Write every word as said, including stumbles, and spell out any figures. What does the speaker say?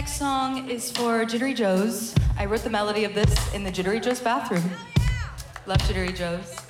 next song is for Jittery Joe's. I wrote the melody of this in the Jittery Joe's bathroom. Love Jittery Joe's.